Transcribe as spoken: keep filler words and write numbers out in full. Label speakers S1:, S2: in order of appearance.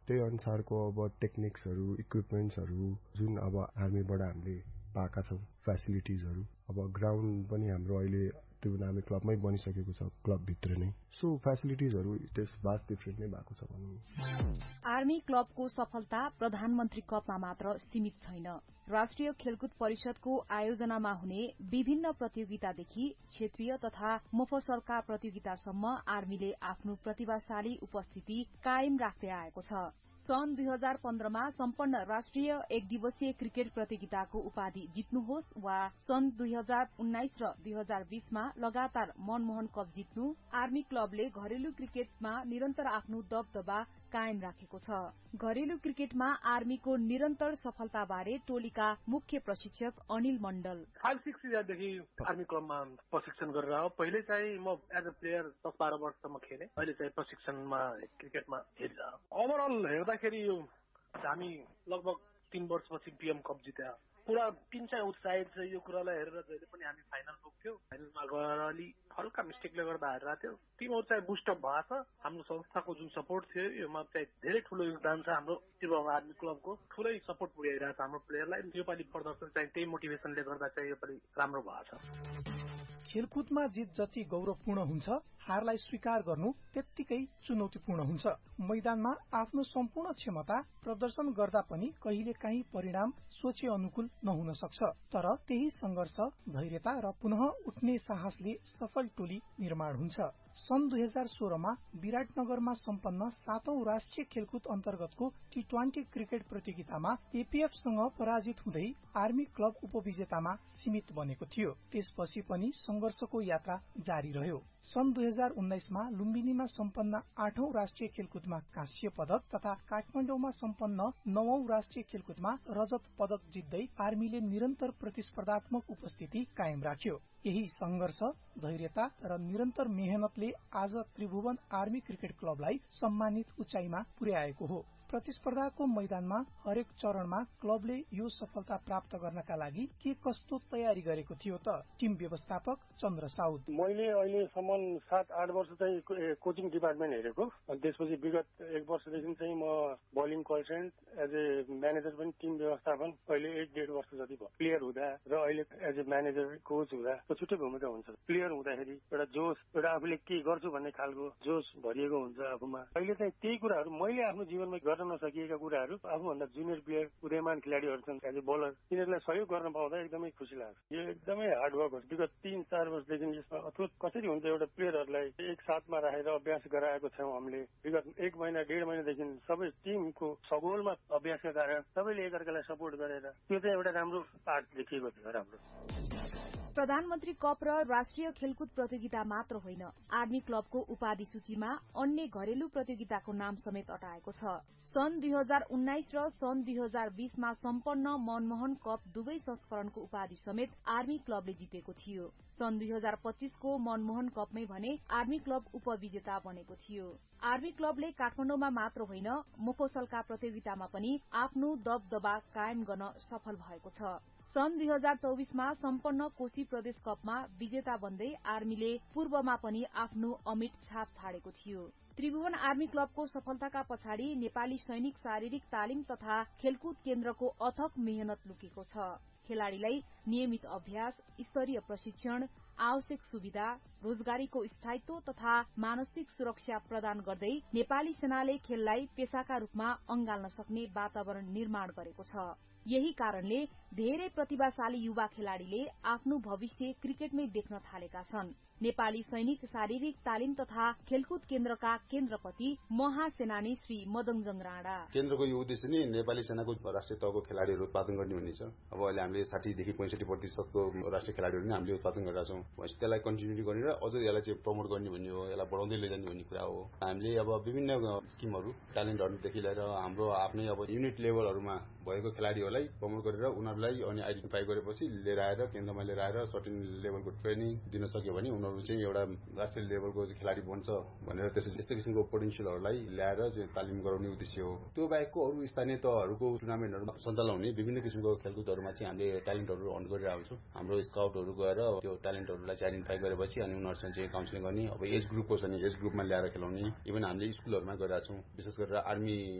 S1: त्यही अनुसारको अब टेक्निक्सहरू इक्विपमेन्ट्सहरू जुन अब आर्मीबाट हामीले पाएका छौँ फेसिलिटिजहरू अब ग्राउन्ड पनि हाम्रो अहिले त्यो नामी क्लबमै बनिसकेको छ क्लबभित्र नै सो फेसिलिटिजहरू त्यस वास्ट डिफरेन्ट नै भएको छ भनौँ।
S2: आर्मी क्लबको सफलता प्रधानमन्त्री कपमा मात्र सीमित छैन। राष्ट्रिय खेलकुद परिषदको आयोजनामा हुने विभिन्न प्रतियोगितादेखि क्षेत्रीय तथा मफसलका प्रतियोगितासम्म आर्मीले आफ्नो प्रतिभाशाली उपस्थिति कायम राख्दै आएको छ। सन् दुई हजार पन्ध्रमा सम्पन्न राष्ट्रिय एक दिवसीय क्रिकेट प्रतियोगिताको उपाधि जित्नुहोस् वा सन् दुई हजार उन्नाइस र दुई हजार बीसमा लगातार मनमोहन कप जित्नु आर्मी क्लबले घरेलु क्रिकेटमा निरन्तर आफ्नो दबदबा कायम राखेको छ। घरेलु क्रिकेटमा आर्मीको निरन्तर सफलताबारे टोलीका मुख्य प्रशिक्षक अनिल मण्डल
S3: फाइभ सिक्स इयरदेखि आर्मी क्लबमा प्रशिक्षण गरेर आयो। पहिले चाहिँ म एज अ प्लेयर दस बाह्र वर्षसम्म खेलेँ, अहिले चाहिँ प्रशिक्षणमा क्रिकेटमा हेरिरह। ओभरअल हेर्दाखेरि यो हामी लगभग तीन वर्षपछि पिएम कप जित्या। पुरा टिम चाहिँ उत्साहित छ यो कुरालाई हेरेर। जहिले पनि हामी फाइनल पुग्थ्यौँ, फाइनलमा गएर अलि हल्का मिस्टेकले गर्दा हारेर थियो। टिमहरू चाहिँ बुस्टअप भएको छ। हाम्रो संस्थाको जुन सपोर्ट थियो योमा चाहिँ धेरै ठुलो योगदान छ। हाम्रो त्रिभुवन आर्मी क्लबको ठुलै सपोर्ट पुर्याइरहेको छ हाम्रो प्लेयरलाई। योपालि प्रदर्शन चाहिँ त्यही मोटिभेसनले गर्दा चाहिँ योपालि राम्रो भएको छ।
S4: खेलकुदमा जित जति गौरवपूर्ण हुन्छ, हारलाई स्वीकार गर्नु त्यत्तिकै चुनौतीपूर्ण हुन्छ। मैदानमा आफ्नो सम्पूर्ण क्षमता प्रदर्शन गर्दा पनि कहिलेकाहीँ परिणाम सोचे अनुकूल नहुन सक्छ। तर त्यही संघर्ष, धैर्यता र पुनः उठ्ने साहसले सफल टोली निर्माण हुन्छ। सन् दुई हजार सोह्रमा विराटनगरमा सम्पन्न सातौं राष्ट्रिय खेलकुद अन्तर्गतको टी ट्वेन्टी क्रिकेट प्रतियोगितामा एपीएफसँग पराजित हुँदै आर्मी क्लब उपविजेतामा सीमित बनेको थियो। त्यसपछि पनि संघर्षको यात्रा जारी रह्यो। सन् दुई हजार उन्नाइसमा लुम्बिनीमा सम्पन्न आठौं राष्ट्रिय खेलकुदमा कांस्य पदक तथा काठमाडौँमा सम्पन्न नवौं राष्ट्रिय खेलकुदमा रजत पदक जित्दै आर्मीले निरन्तर प्रतिस्पर्धात्मक उपस्थिति कायम राख्यो। यही संघर्ष, धैर्यता र निरन्तर मेहनतले आज त्रिभुवन आर्मी क्रिकेट क्लबलाई सम्मानित उचाइमा पुर्याएको हो। प्रतिस्पर्धाको मैदानमा हरेक चरणमा क्लबले यो सफलता प्राप्त गर्नका लागि के कस्तो तयारी गरेको थियो त? टिम व्यवस्थापक चन्द्र साउद
S5: मैले अहिलेसम्म सात आठ वर्ष चाहिँ कोचिङ डिपार्टमेन्ट हेरेको। त्यसपछि विगत एक वर्षदेखि चाहिँ म bowling consultant as a manager पनि टिम व्यवस्थापन अहिले एक डेढ वर्ष जति भयो। प्लेयर हुँदा र अहिले एज ए म्यानेजर कोच हुँदा छुट्टै भूमिका हुन्छ। प्लेयर हुँदाखेरि एउटा जोस, एउटा आफूले के गर्छु भन्ने खालको जोस भरिएको हुन्छ आफूमा। अहिले चाहिँ त्यही कुराहरू मैले आफ्नो जीवनमा गर्न नसकिएका कुराहरू आफूभन्दा जुनियर प्लेयर उदयमान खेलाडीहरू छन् एज ए बलर, तिनीहरूलाई सहयोग गर्न पाउँदा एकदमै खुसी लाग्छ। यो एकदमै हार्डवर्क हो। विगत तीन चार वर्षदेखि यसमा अथवा कसरी हुन्छ एउटा प्लेयरहरूलाई एक साथमा राखेर अभ्यास गराएको छौँ हामीले। विगत एक महिना डेढ महिनादेखि सबै टिमको सगोलमा अभ्यासका कारण सबैले एकअर्कालाई सपोर्ट गरेर त्यो चाहिँ एउटा राम्रो पार्ट देखिएको थियो राम्रो।
S2: प्रधानमन्त्री कप र राष्ट्रिय खेलकुद प्रतियोगिता मात्र होइन, आर्मी क्लबको उपाधि सूचीमा अन्य घरेलु प्रतियोगिताको नाम समेत अटाएको छ। सन् दुई हजार उन्नाइस र सन् दुई हजार बीसमा सम्पन्न मनमोहन कप दुवै संस्करणको उपाधि समेत आर्मी क्लबले जितेको थियो। सन् दुई हजार पच्चीसको मनमोहन कपमै भने आर्मी क्लब उपविजेता बनेको थियो। आर्मी क्लबले काठमाडौँमा मात्र होइन, मफसलका प्रतियोगितामा पनि आफ्नो दबदबा कायम गर्न सफल भएको छ। सन् दुई हजार चौबीसमा सम्पन्न कोशी प्रदेश कपमा विजेता बन्दै आर्मीले पूर्वमा पनि आफ्नो अमिट छाप छाडेको थियो। त्रिभुवन आर्मी क्लबको सफलताका पछाडि नेपाली सैनिक शारीरिक तालिम तथा खेलकुद केन्द्रको अथक मेहनत लुकेको छ। खेलाड़ीलाई नियमित अभ्यास, स्तरीय प्रशिक्षण, आवश्यक सुविधा, रोजगारीको स्थायित्व तथा मानसिक सुरक्षा प्रदान गर्दै नेपाली सेनाले खेललाई पेशाका रूपमा अँगाल्न सक्ने वातावरण निर्माण गरेको छ। यही कारणले धेरै प्रतिभाशाली युवा खेलाड़ीले आफ्नो भविष्य क्रिकेटमै देख्न थालेका छन्। नेपाली सैनिक शारीरिक तालिम तथा खेलकुद केन्द्रका केन्द्रपति महासेनानी श्री मदङजङ राणा
S6: केन्द्रको यो उद्देश्य नै नेपाली सेनाको राष्ट्रिय तहको खेलाड़ीहरू उत्पादन गर्ने भन्ने छ। अब अहिले हामीले साठी देखि पैंसठी प्रतिशतको राष्ट्रिय खेलाड़ीहरू नै हामीले उत्पादन गरेका छौँ। त्यसलाई कन्टिन्युटी गर्ने र अझ यसलाई चाहिँ प्रमोट गर्ने भन्ने हो, यसलाई बढाउँदै लैजाने भन्ने कुरा हो। हामीले अब विभिन्न स्किमहरू ट्यालेन्टहरूदेखि लिएर हाम्रो आफ्नै अब युनिट लेभलहरूमा भएको खेलाड़ीहरूलाई प्रमोट गरेर उनीहरूलाई अनि आइडेन्टिफाई गरेपछि लिएर आएर केन्द्रमा लिएर आएर सर्टेन लेभलको ट्रेनिङ दिन सक्यो भने उनीहरू चाहिँ एउटा राष्ट्रिय लेभलको खेलाडी बन्छ भनेर त्यसै यस्तो किसिमको पोटेन्सियलहरूलाई ल्याएर चाहिँ तालिम गराउने उद्देश्य हो। त्यो बाहेकको अरू स्थानीय तहहरूको टुर्नामेन्टहरू सञ्चालन हुने विभिन्न किसिमको खेलकुदहरूमा चाहिँ हामीले ट्यालेन्टहरू हन्ट गरिरहेको छौँ। हाम्रो स्काउटहरू गएर त्यो ट्यालेन्टहरूलाई चाहिँ आइडेन्टिफाई गरेपछि अनि उनीहरूसँग चाहिँ काउन्सिलिङ गर्ने, अब एज ग्रुपको छ नि एज ग्रुपमा ल्याएर खेलाउने, इभन हामीले स्कुलहरूमा गरिरहेको छौँ। विशेष गरेर आर्मी